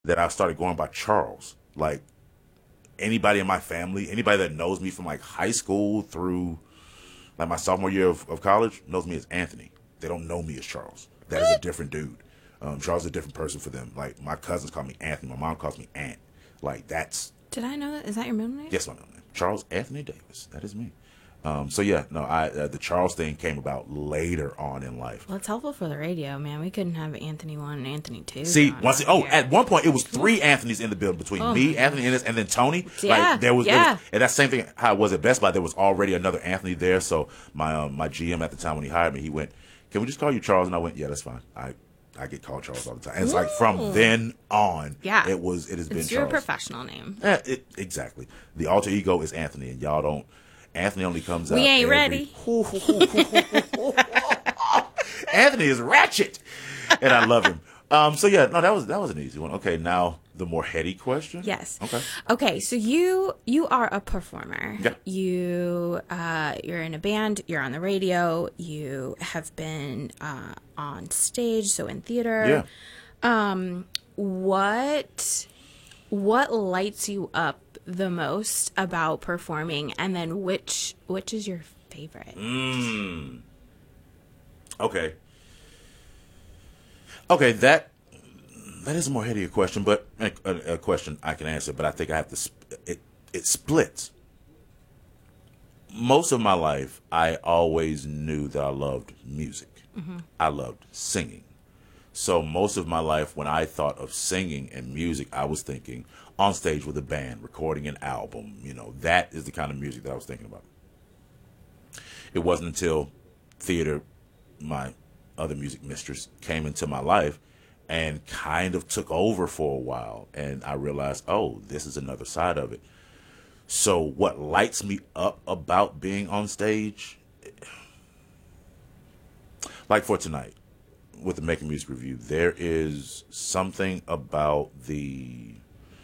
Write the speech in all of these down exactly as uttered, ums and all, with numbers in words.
that I started going by Charles. Like anybody in my family, anybody that knows me from like high school through like my sophomore year of, of college knows me as Anthony. They don't know me as Charles. That is a different dude. Um, Charles is a different person for them. Like my cousins call me Anthony. My mom calls me Ant. Like that's. Did I know that? Is that your middle name? Yes, my middle name. Charles Anthony Davis. That is me. Um, so yeah, no, I uh, the Charles thing came about later on in life. Well, it's helpful for the radio, man. We couldn't have Anthony one and Anthony two. See, going once on oh, here. at one point it was three Anthonys in the building between Oh me, my Anthony Ennis, and then Tony. Yeah, like there was, there yeah. was, and that same thing how it was at Best Buy. There was already another Anthony there. So my um, my G M at the time when he hired me, he went, "Can we just call you Charles?" And I went, "Yeah, that's fine." I I get called Charles all the time. And it's like from then on, Yeah. it was it has been It's your Charles. professional name. Eh, it, exactly. The alter ego is Anthony, and y'all don't. Anthony only comes out. We ain't every- ready. Anthony is ratchet, and I love him. Um. So yeah, no, that was that was an easy one. Okay, now the more heady question. Yes. Okay. Okay. So you you are a performer. Yeah. You uh, you're in a band. You're on the radio. You have been uh, on stage. So in theater. Yeah. Um. What what lights you up the most about performing, and then which which is your favorite? Mm. Okay. Okay, that that is a more heady question, but a, a, a question I can answer. But I think I have to. Sp- it it splits. Most of my life, I always knew that I loved music. Mm-hmm. I loved singing. So most of my life, when I thought of singing and music, I was thinking on stage with a band, recording an album. You know, that is the kind of music that I was thinking about. It wasn't until theater, my other music mistress, came into my life and kind of took over for a while. And I realized, oh, this is another side of it. So what lights me up about being on stage, like for tonight, with the Making Music Review, there is something about the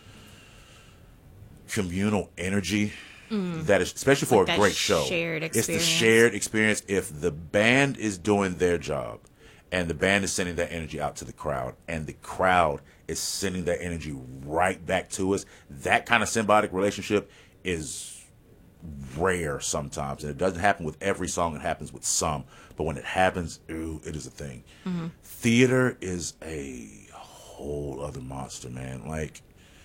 communal energy mm. that is, especially for like a great show. Shared experience. It's the experience. shared experience. If the band is doing their job and the band is sending that energy out to the crowd and the crowd is sending that energy right back to us, that kind of symbiotic relationship is rare sometimes. And it doesn't happen with every song. It happens with some. But when it happens, ooh, it is a thing. Mm-hmm. Theater is a whole other monster, man. Like,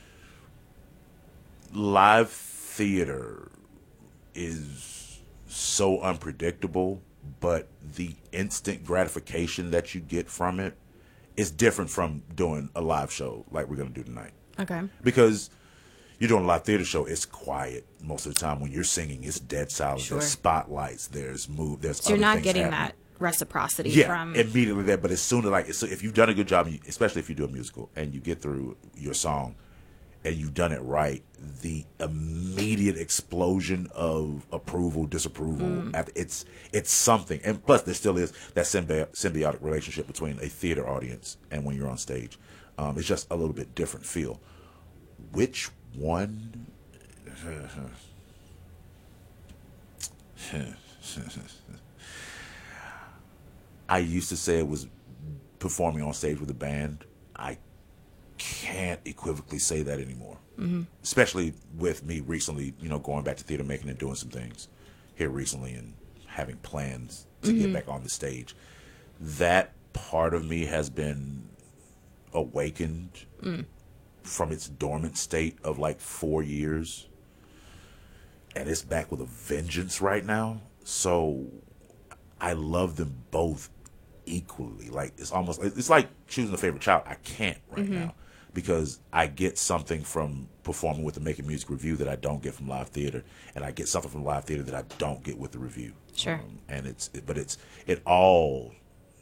live theater is so unpredictable, but the instant gratification that you get from it is different from doing a live show like we're going to do tonight. Okay. Because you're doing a live theater show, it's quiet most of the time. When you're singing, it's dead silent. Sure. There's spotlights, there's move, there's So you're other not things getting happening. that reciprocity Yeah, from immediately there. But as soon as like, so if you've done a good job, especially if you do a musical and you get through your song and you've done it right, the immediate explosion of approval, disapproval, Mm. after, it's it's something. And plus, there still is that symbi- symbiotic relationship between a theater audience and when you're on stage. Um, it's just a little bit different feel. Which one? I used to say it was performing on stage with a band. I can't equivocally say that anymore. Mm-hmm. Especially with me recently, you know, going back to theater making and doing some things here recently and having plans to mm-hmm. get back on the stage. That part of me has been awakened mm. from its dormant state of like four years. And it's back with a vengeance right now. So I love them both equally. Like, it's almost, it's like choosing a favorite child. I can't right mm-hmm. now because I get something from performing with the Making Music Review that I don't get from live theater, and I get something from live theater that I don't get with the review. Sure. Um, and it's, it, but it's, it all,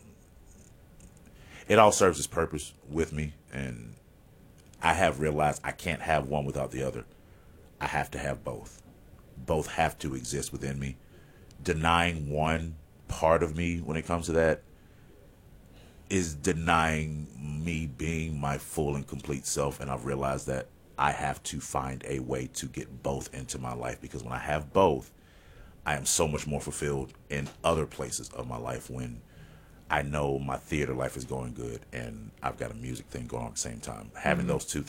it all serves its purpose with me, and I have realized I can't have one without the other. I have to have both. Both have to exist within me. Denying one part of me when it comes to that is denying me being my full and complete self, and I've realized that I have to find a way to get both into my life, because when I have both, I am so much more fulfilled in other places of my life when I know my theater life is going good, and I've got a music thing going on at the same time. Having mm-hmm. those two